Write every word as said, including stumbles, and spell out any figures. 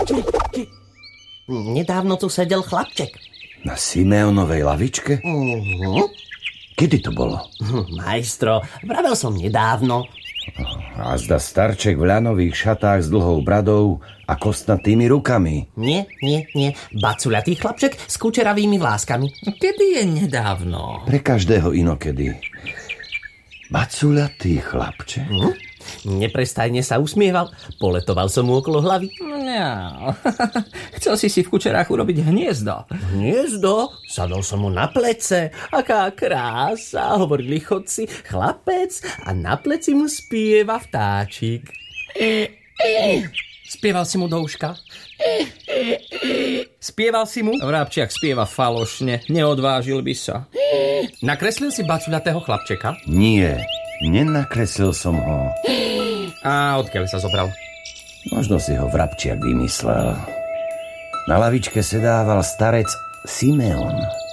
Nedávno tu sedel chlapček. Na Simeonovej lavičke? Uh-huh. Kedy to bolo? Majstro, vravel som nedávno. A zda starček v ľanových šatách s dlhou bradou a kostnatými rukami. Nie, nie, nie. Bacuľatý chlapček s kučeravými vláskami. Kedy je nedávno? Pre každého inokedy. Bacuľatý chlapček? Hm? Neprestajne sa usmieval. Poletoval som mu okolo hlavy. No, chcel si si v kučerách urobiť hniezdo. Hniezdo? Sadol som mu na plece. Aká krása, hovorili chodci. Chlapec a na pleci mu spieva vtáčik. Spieval si mu do uška? Spieval si mu? Vrabčiak spieva falošne, neodvážil by sa. Nakreslil si bacuľatého chlapčeka? Nie, nenakreslil som ho. A odkiaľ sa zobral? Možno si ho vrabčiak vymyslel. Na lavičke sedával starec Simeon.